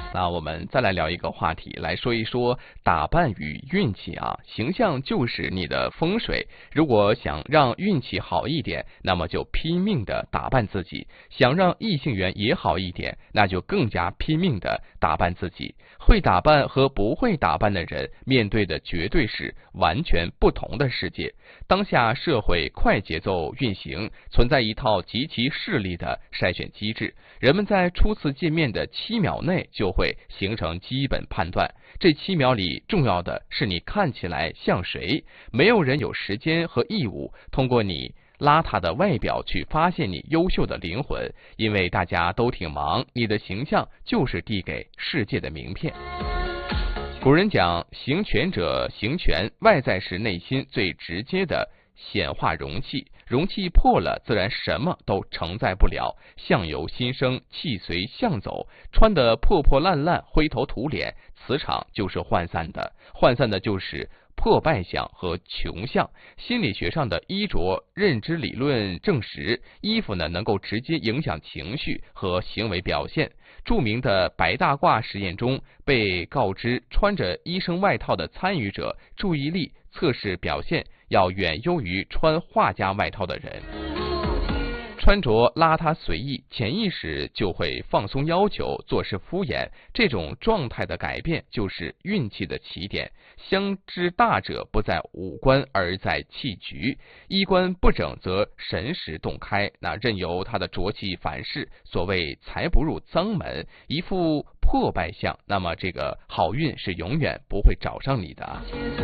那我们再来聊一个话题，来说一说打扮与运气啊。形象就是你的风水，如果想让运气好一点，那么就拼命的打扮自己；想让异性缘也好一点，那就更加拼命的打扮自己。会打扮和不会打扮的人面对的绝对是完全不同的世界。当下社会快节奏运行，存在一套极其势利的筛选机制，人们在初次见面的7秒内就会形成基本判断。这7秒里重要的是你看起来像谁，没有人有时间和义务通过你邋遢的外表去发现你优秀的灵魂，因为大家都挺忙，你的形象就是递给世界的名片。古人讲，行权者行权，外在是内心最直接的显化容器，容器破了，自然什么都承载不了。相由心生，气随相走，穿得破破烂烂，灰头土脸，磁场就是涣散的，涣散的就是破败相和穷相。心理学上的衣着认知理论证实，衣服呢能够直接影响情绪和行为表现。著名的白大褂实验中，被告知穿着医生外套的参与者注意力测试表现要远优于穿画家外套的人。穿着邋遢随意，潜意识就会放松要求，做事敷衍，这种状态的改变就是运气的起点。相之大者不在五官，而在气局。衣冠不整则神识洞开，那任由他的浊气反噬，所谓财不入脏门。一副破败相，那么这个好运是永远不会找上你的。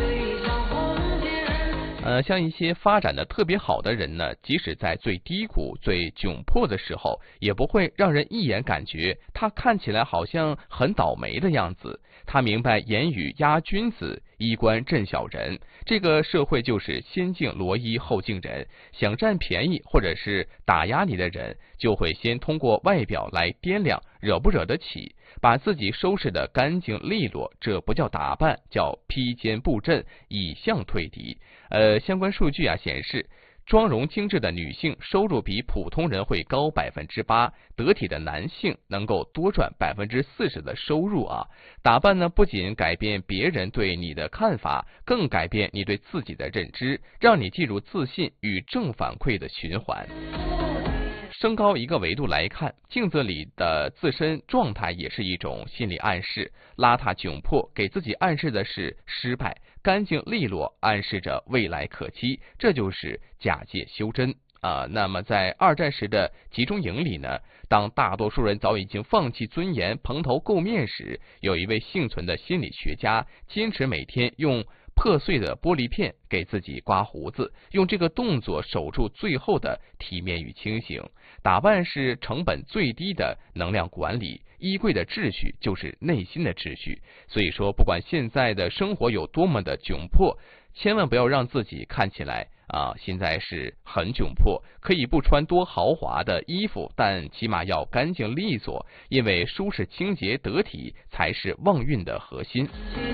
像一些发展的特别好的人呢，即使在最低谷、最窘迫的时候，也不会让人一眼感觉他看起来好像很倒霉的样子。他明白言语压君子，衣冠镇小人。这个社会就是先敬罗衣后敬人，想占便宜或者是打压你的人，就会先通过外表来掂量惹不惹得起，把自己收拾得干净利落，这不叫打扮，叫披坚布阵，以象退敌。相关数据显示，妆容精致的女性收入比普通人会高8%，得体的男性能够多赚40%的收入啊。打扮呢，不仅改变别人对你的看法，更改变你对自己的认知，让你进入自信与正反馈的循环。升高一个维度来看，镜子里的自身状态也是一种心理暗示。邋遢窘迫给自己暗示的是失败，干净利落暗示着未来可期，这就是假借修真那么在二战时的集中营里呢，当大多数人早已经放弃尊严，蓬头垢面时，有一位幸存的心理学家坚持每天用破碎的玻璃片给自己刮胡子，用这个动作守住最后的体面与清醒。打扮是成本最低的能量管理，衣柜的秩序就是内心的秩序。所以说，不管现在的生活有多么的窘迫，千万不要让自己看起来现在是很窘迫。可以不穿多豪华的衣服，但起码要干净利索，因为舒适清洁得体才是旺运的核心。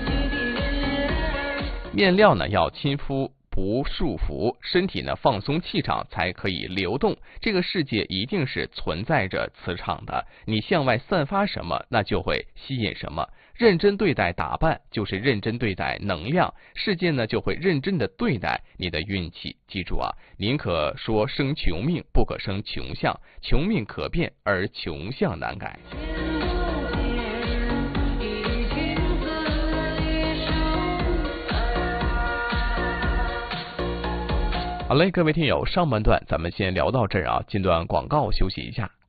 面料呢要亲肤不束缚，身体呢放松气场才可以流动。这个世界一定是存在着磁场的，你向外散发什么，那就会吸引什么。认真对待打扮，就是认真对待能量，世界呢就会认真的对待你的运气。记住宁可说生穷命，不可生穷相。穷命可变，而穷相难改。好嘞，各位听友，上半段咱们先聊到这儿进段广告休息一下。